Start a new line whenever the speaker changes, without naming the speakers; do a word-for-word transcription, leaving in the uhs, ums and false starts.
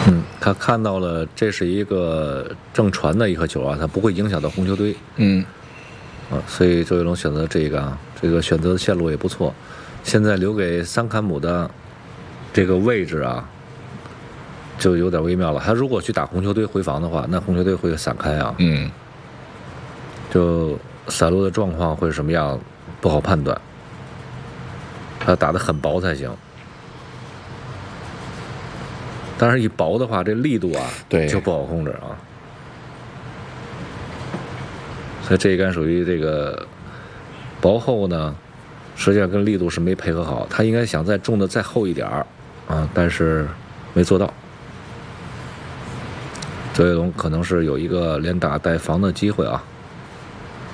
嗯，他看到了这是一个正传的一颗球啊，它不会影响到红球堆。
嗯，
啊，所以周跃龙选择这个啊，这个选择的线路也不错。现在留给三坎姆的这个位置啊，就有点微妙了。他如果去打红球堆回防的话，那红球堆会散开啊。
嗯，
就散落的状况会是什么样，不好判断。他打得很薄才行。当然，一薄的话，这力度啊，
对，
就不好控制啊。所以这一杆属于这个薄厚呢，实际上跟力度是没配合好。他应该想再重的再厚一点儿啊，但是没做到。周跃龙可能是有一个连打带防的机会啊。